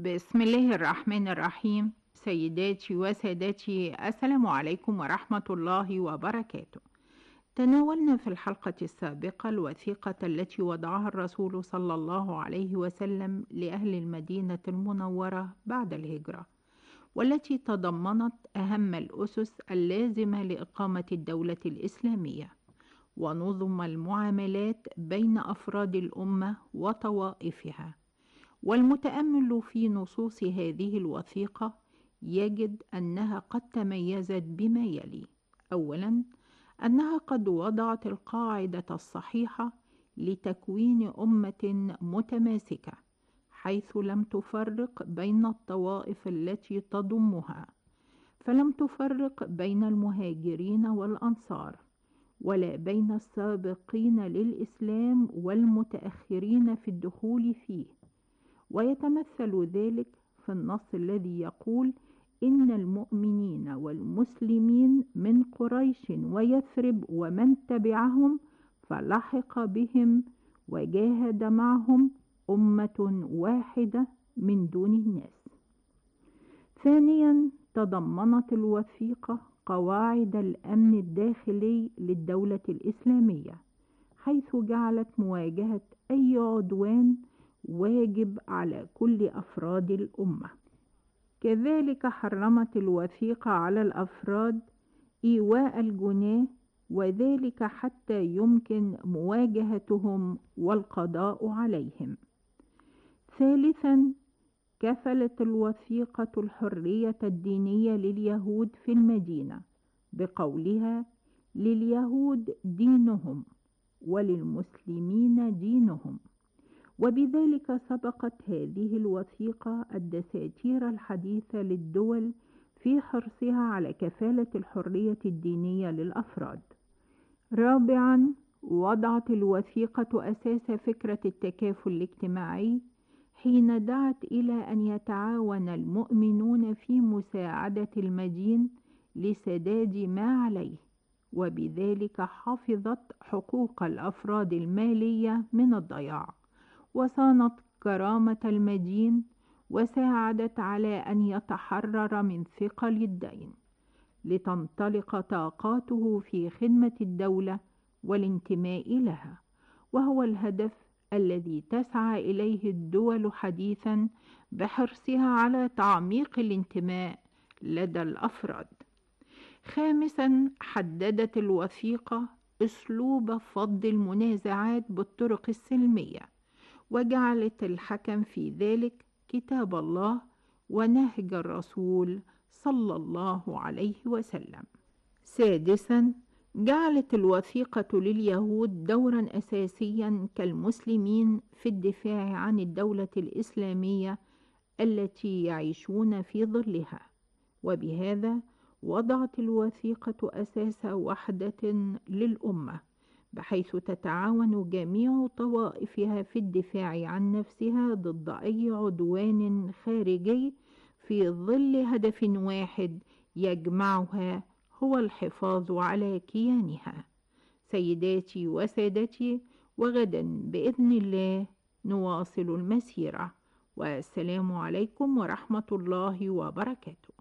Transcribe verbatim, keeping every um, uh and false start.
بسم الله الرحمن الرحيم. سيداتي وسادتي، السلام عليكم ورحمة الله وبركاته. تناولنا في الحلقة السابقة الوثيقة التي وضعها الرسول صلى الله عليه وسلم لأهل المدينة المنورة بعد الهجرة، والتي تضمنت أهم الأسس اللازمة لإقامة الدولة الإسلامية ونظم المعاملات بين أفراد الأمة وطوائفها. والمتأمل في نصوص هذه الوثيقة يجد أنها قد تميزت بما يلي: أولاً، أنها قد وضعت القاعدة الصحيحة لتكوين أمة متماسكة، حيث لم تفرق بين الطوائف التي تضمها، فلم تفرق بين المهاجرين والأنصار، ولا بين السابقين للإسلام والمتأخرين في الدخول فيه. ويتمثل ذلك في النص الذي يقول: إن المؤمنين والمسلمين من قريش ويثرب ومن تبعهم فلحق بهم وجاهد معهم أمة واحدة من دون الناس. ثانيا، تضمنت الوثيقة قواعد الأمن الداخلي للدولة الإسلامية، حيث جعلت مواجهة أي عدوان واجب على كل أفراد الأمة. كذلك حرمت الوثيقة على الأفراد إيواء الجناه، وذلك حتى يمكن مواجهتهم والقضاء عليهم. ثالثا، كفلت الوثيقة الحرية الدينية لليهود في المدينة بقولها: لليهود دينهم وللمسلمين دينهم. وبذلك سبقت هذه الوثيقة الدساتير الحديثة للدول في حرصها على كفالة الحرية الدينية للأفراد. رابعا، وضعت الوثيقة أساس فكرة التكافل الاجتماعي، حين دعت إلى أن يتعاون المؤمنون في مساعدة المدين لسداد ما عليه، وبذلك حفظت حقوق الأفراد المالية من الضياع، وصانت كرامة المدين، وساعدت على أن يتحرر من ثقل الدين، لتنطلق طاقاته في خدمة الدولة والانتماء لها، وهو الهدف الذي تسعى إليه الدول حديثا بحرصها على تعميق الانتماء لدى الأفراد. خامسا، حددت الوثيقة أسلوب فض المنازعات بالطرق السلمية، وجعلت الحكم في ذلك كتاب الله ونهج الرسول صلى الله عليه وسلم. سادسا، جعلت الوثيقة لليهود دورا أساسيا كالمسلمين في الدفاع عن الدولة الإسلامية التي يعيشون في ظلها، وبهذا وضعت الوثيقة أساس وحدة للأمة، بحيث تتعاون جميع طوائفها في الدفاع عن نفسها ضد أي عدوان خارجي، في ظل هدف واحد يجمعها، هو الحفاظ على كيانها. سيداتي وسادتي، وغدا بإذن الله نواصل المسيرة، والسلام عليكم ورحمة الله وبركاته.